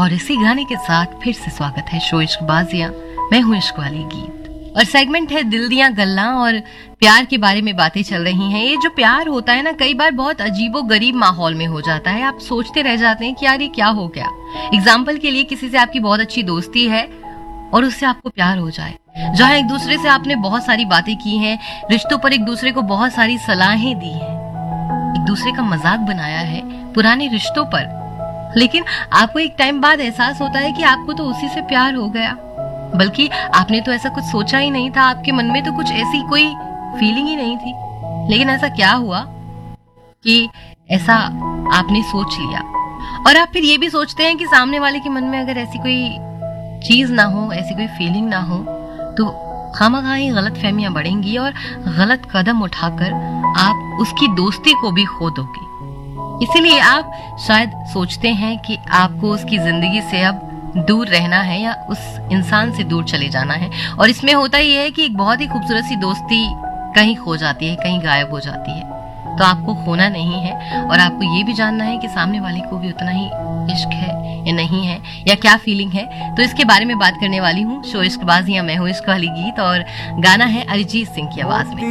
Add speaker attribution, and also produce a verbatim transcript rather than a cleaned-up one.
Speaker 1: और इसी गाने के साथ फिर से स्वागत है शो इश्कबाजियां। मैं हूं इश्क वाली गीत और सेगमेंट है दिल दियां गल्लां और प्यार के बारे में बातें चल रही हैं। ये जो प्यार होता है ना, कई बार बहुत अजीबो गरीब माहौल में हो जाता है। आप सोचते रह जाते हैं कि यार ये क्या हो गया। एग्जाम्पल के लिए, किसी से आपकी बहुत अच्छी दोस्ती है और उससे आपको प्यार हो जाए, जहाँ एक दूसरे से आपने बहुत सारी बातें की हैं, रिश्तों पर एक दूसरे को बहुत सारी सलाहें दी हैं, एक दूसरे का मजाक बनाया है पुराने रिश्तों पर, लेकिन आपको एक टाइम बाद एहसास होता है कि आपको तो उसी से प्यार हो गया। बल्कि आपने तो ऐसा कुछ सोचा ही नहीं था, आपके मन में तो कुछ ऐसी कोई फीलिंग ही नहीं थी, लेकिन ऐसा क्या हुआ कि ऐसा आपने सोच लिया। और आप फिर ये भी सोचते हैं कि सामने वाले के मन में अगर ऐसी कोई चीज ना हो, ऐसी कोई फीलिंग ना हो, तो खामखा ही गलत फहमियां बढ़ेंगी और गलत कदम उठाकर आप उसकी दोस्ती को भी खो दोगे। इसीलिए आप शायद सोचते हैं कि आपको उसकी जिंदगी से अब दूर रहना है या उस इंसान से दूर चले जाना है। और इसमें होता ही है कि एक बहुत ही खूबसूरत सी दोस्ती कहीं खो जाती है, कहीं गायब हो जाती है। तो आपको खोना नहीं है और आपको ये भी जानना है कि सामने वाले को भी उतना ही इश्क है या नहीं है, या क्या फीलिंग है। तो इसके बारे में बात करने वाली हूँ शो इश्कबाजियां। मैं हूँ इश्क वाली गीत और गाना है अरिजीत सिंह की आवाज में।